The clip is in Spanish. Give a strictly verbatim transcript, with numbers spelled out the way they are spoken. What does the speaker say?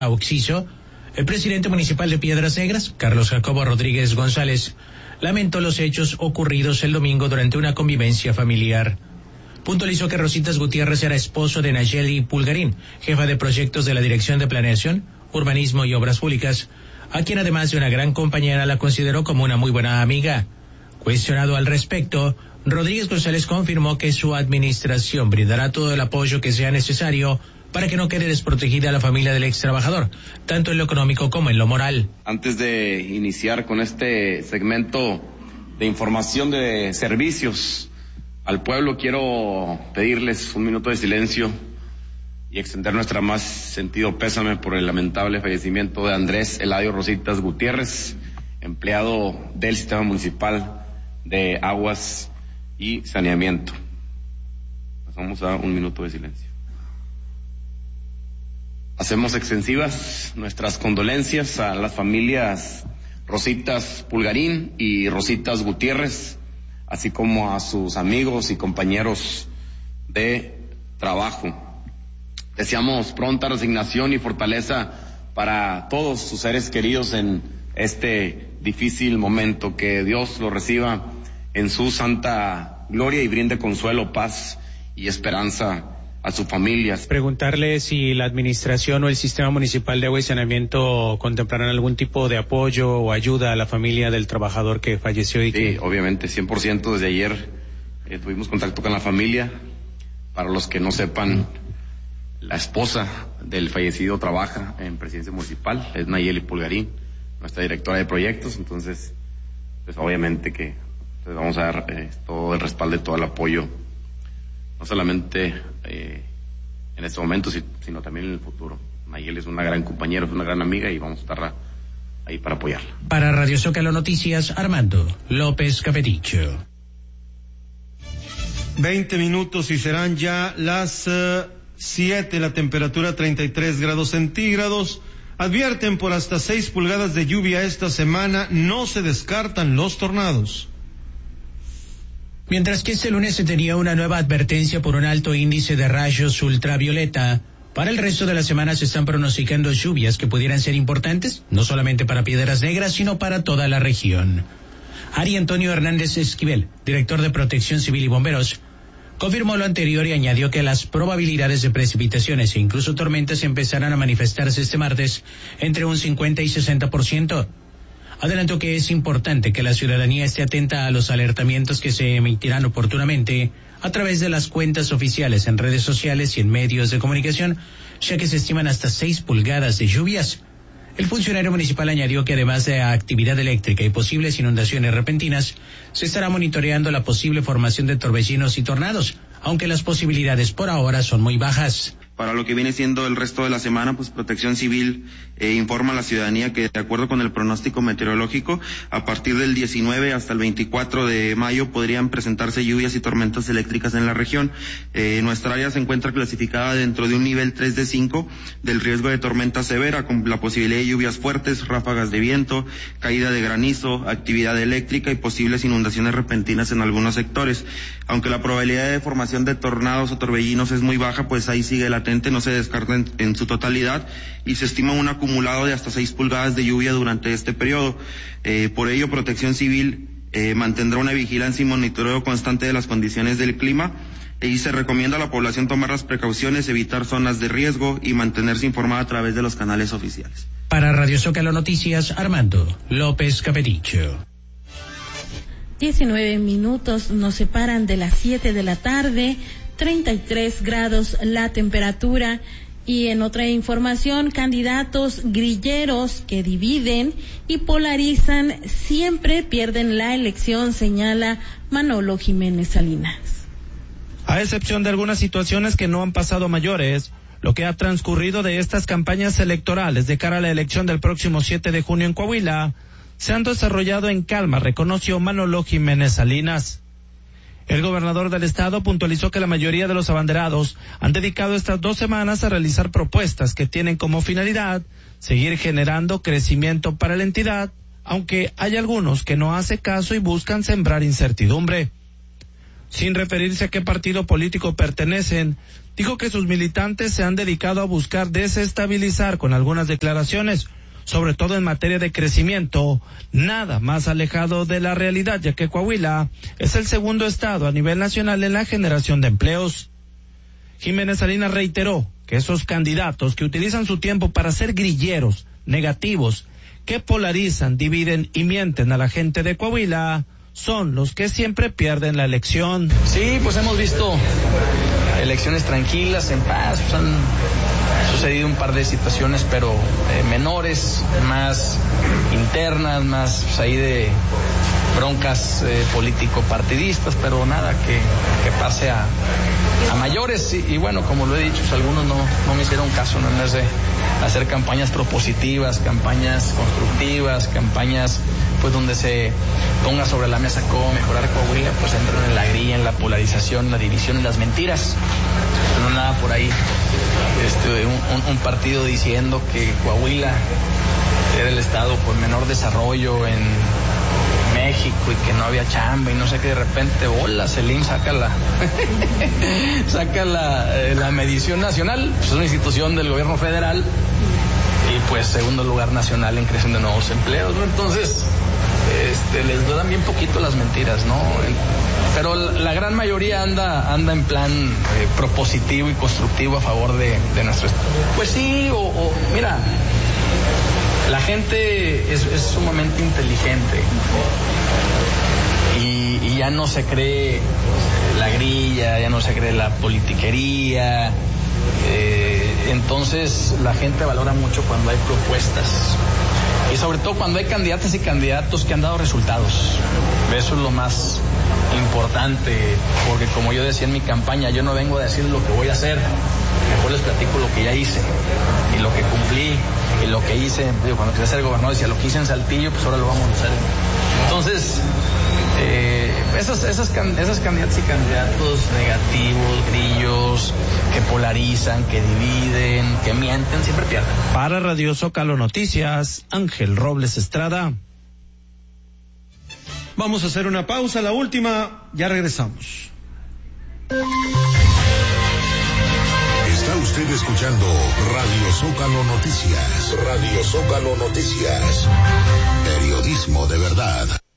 Auxiso, el presidente municipal de Piedras Negras, Carlos Jacobo Rodríguez González, lamentó los hechos ocurridos el domingo durante una convivencia familiar. Puntualizó que Rositas Gutiérrez era esposo de Nayeli Pulgarín, jefa de proyectos de la Dirección de Planeación, Urbanismo y Obras Públicas, a quien además de una gran compañera la consideró como una muy buena amiga. Cuestionado al respecto, Rodríguez González confirmó que su administración brindará todo el apoyo que sea necesario para que no quede desprotegida la familia del ex trabajador, tanto en lo económico como en lo moral. Antes de iniciar con este segmento de información de servicios al pueblo, quiero pedirles un minuto de silencio y extender nuestra más sentido pésame por el lamentable fallecimiento de Andrés Eladio Rositas Gutiérrez, empleado del Sistema Municipal de Aguas y Saneamiento. Pasamos a un minuto de silencio. Hacemos extensivas nuestras condolencias a las familias Rositas Pulgarín y Rositas Gutiérrez, así como a sus amigos y compañeros de trabajo. Deseamos pronta resignación y fortaleza para todos sus seres queridos en este difícil momento. Que Dios los reciba en su santa gloria y brinde consuelo, paz y esperanza a sus familias. Preguntarle si la administración o el Sistema Municipal de Agua y Saneamiento contemplarán algún tipo de apoyo o ayuda a la familia del trabajador que falleció. Y sí, que... obviamente, cien por ciento. Desde ayer eh, tuvimos contacto con la familia. Para los que no sepan, la esposa del fallecido trabaja en Presidencia Municipal, es Nayeli Pulgarín, nuestra directora de proyectos. Entonces, pues obviamente que pues, vamos a dar eh, todo el respaldo y todo el apoyo, no solamente eh, en este momento, sino también en el futuro. Nayeli es una gran compañera, es una gran amiga y vamos a estar ahí para apoyarla. Para Radio Zócalo Noticias, Armando López Capeticho. Veinte minutos y serán ya las uh, siete, la temperatura treinta y tres grados centígrados. Advierten por hasta seis pulgadas de lluvia esta semana, no se descartan los tornados. Mientras que este lunes se tenía una nueva advertencia por un alto índice de rayos ultravioleta, para el resto de la semana se están pronosticando lluvias que pudieran ser importantes, no solamente para Piedras Negras, sino para toda la región. Ari Antonio Hernández Esquivel, director de Protección Civil y Bomberos, confirmó lo anterior y añadió que las probabilidades de precipitaciones e incluso tormentas empezarán a manifestarse este martes entre un cincuenta y sesenta por ciento. Adelantó que es importante que la ciudadanía esté atenta a los alertamientos que se emitirán oportunamente a través de las cuentas oficiales en redes sociales y en medios de comunicación, ya que se estiman hasta seis pulgadas de lluvias. El funcionario municipal añadió que además de actividad eléctrica y posibles inundaciones repentinas, se estará monitoreando la posible formación de torbellinos y tornados, aunque las posibilidades por ahora son muy bajas. Para lo que viene siendo el resto de la semana, pues Protección Civil eh, informa a la ciudadanía que de acuerdo con el pronóstico meteorológico, a partir del diecinueve hasta el veinticuatro de mayo podrían presentarse lluvias y tormentas eléctricas en la región. Eh, nuestra área se encuentra clasificada dentro de un nivel tres de cinco del riesgo de tormenta severa, con la posibilidad de lluvias fuertes, ráfagas de viento, caída de granizo, actividad eléctrica y posibles inundaciones repentinas en algunos sectores. Aunque la probabilidad de formación de tornados o torbellinos es muy baja, pues ahí sigue latente, no se descarta en, en su totalidad y se estima un acumulado de hasta seis pulgadas de lluvia durante este periodo. Eh, por ello, Protección Civil eh, mantendrá una vigilancia y monitoreo constante de las condiciones del clima y se recomienda a la población tomar las precauciones, evitar zonas de riesgo y mantenerse informada a través de los canales oficiales. Para Radio Zócalo Noticias, Armando López Capeticho. diecinueve minutos nos separan de las siete de la tarde, treinta y tres grados la temperatura. Y en otra información, candidatos grilleros que dividen y polarizan siempre pierden la elección, señala Manolo Jiménez Salinas. A excepción de algunas situaciones que no han pasado a mayores, lo que ha transcurrido de estas campañas electorales de cara a la elección del próximo siete de junio en Coahuila se han desarrollado en calma, reconoció Manolo Jiménez Salinas. El gobernador del estado puntualizó que la mayoría de los abanderados han dedicado estas dos semanas a realizar propuestas que tienen como finalidad seguir generando crecimiento para la entidad, aunque hay algunos que no hacen caso y buscan sembrar incertidumbre. sin referirse a qué partido político pertenecen, dijo que sus militantes se han dedicado a buscar desestabilizar con algunas declaraciones, sobre todo en materia de crecimiento, nada más alejado de la realidad, ya que Coahuila es el segundo estado a nivel nacional en la generación de empleos. Jiménez Salinas reiteró que esos candidatos que utilizan su tiempo para ser grilleros, negativos, que polarizan, dividen y mienten a la gente de Coahuila, son los que siempre pierden la elección. Sí, pues hemos visto elecciones tranquilas, en paz, pues han sucedido un par de situaciones, pero eh, menores, más internas, más pues, ahí de broncas eh, político-partidistas, pero nada que, que pase a, a mayores. Y, y bueno, como lo he dicho, pues, algunos no, no me hicieron caso, no en vez de hacer campañas propositivas, campañas constructivas, campañas pues donde se ponga sobre la mesa cómo mejorar Coahuila, pues entran en la grilla, en la polarización, la división y las mentiras. No nada por ahí, este, un, un, un partido diciendo que Coahuila era el estado con menor desarrollo en México y que no había chamba y no sé qué, de repente, hola, Selim saca la saca la, eh, la medición nacional, pues es una institución del gobierno federal y pues segundo lugar nacional en creación de nuevos empleos, ¿no? Entonces, este, les duran bien poquito las mentiras, ¿no? Pero la, la gran mayoría anda anda en plan eh, propositivo y constructivo a favor de, de nuestro estado. Pues sí, o, o mira, la gente es, es sumamente inteligente y, y ya no se cree la grilla, ya no se cree la politiquería, eh, entonces la gente valora mucho cuando hay propuestas y sobre todo cuando hay candidatas y candidatos que han dado resultados. Eso es lo más importante, porque como yo decía en mi campaña, yo no vengo a decir lo que voy a hacer, mejor les platico lo que ya hice y lo que cumplí y lo que hice. Digo, cuando quería ser gobernador decía, lo que hice en Saltillo, pues ahora lo vamos a hacer. Entonces, eh, esos, esos, esos candidatos y candidatos negativos, grillos, que polarizan, que dividen, que mienten, siempre pierden. Para Radio Zócalo Noticias, Ángel Robles Estrada. Vamos a hacer una pausa, la última, ya regresamos. Está usted escuchando Radio Zócalo Noticias. Radio Zócalo Noticias. Periodismo de verdad.